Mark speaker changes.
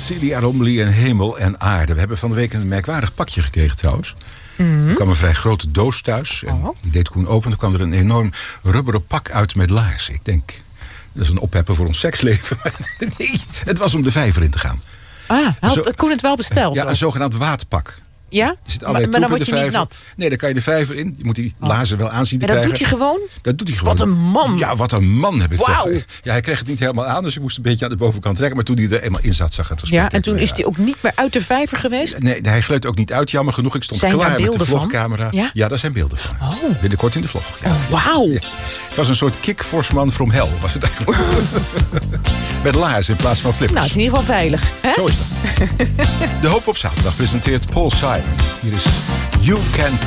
Speaker 1: Celia Rombly en Hemel en Aarde. We hebben van de week een merkwaardig pakje gekregen trouwens. Er kwam een vrij grote doos thuis. En die deed Koen open. Toen kwam er een enorm rubberen pak uit met laarzen. Ik denk, dat is een opheppen voor ons seksleven. Maar nee, het was om de vijver in te gaan.
Speaker 2: Had Koen het wel besteld?
Speaker 1: Ja, een zogenaamd waterpak.
Speaker 2: Ja? Maar dan word je niet nat?
Speaker 1: Nee, dan kan je de vijver in. Je moet die laarzen wel aanzien te krijgen.
Speaker 2: En dat doet hij gewoon?
Speaker 1: Dat doet hij gewoon.
Speaker 2: Wat een man.
Speaker 1: Ja, wat een man heb ik toch.
Speaker 2: Wauw.
Speaker 1: Ja, hij kreeg het niet helemaal aan, dus ik moest een beetje aan de bovenkant trekken. Maar toen hij er eenmaal in zat, zag het er
Speaker 2: Ja, en toen is hij ook niet meer uit de vijver geweest?
Speaker 1: Nee, hij gleed ook niet uit, jammer genoeg. Ik stond klaar met de vlogcamera.
Speaker 2: Ja,
Speaker 1: daar zijn beelden van. Binnenkort in de vlog. Ja.
Speaker 2: Wauw.
Speaker 1: Ja. Het was een soort kick-forceman from hell, was het eigenlijk. Met laarzen in plaats van flippers.
Speaker 2: Nou, het is in ieder geval veilig. Hè?
Speaker 1: Zo is dat. De Hoop op zaterdag presenteert Paul Simon. Hier is You Can